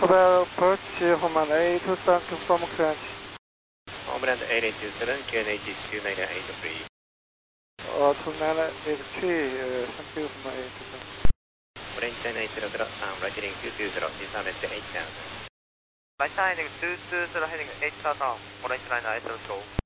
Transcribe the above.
Cobalt approach, Homeland 827, confirm clearance. Homeland 827, QNH 298 2983, thank you, Homeland 827. Orange 980, Lightning 220, Nissan Red 8000. Lightning 220, heading 8000, Orange 980, go.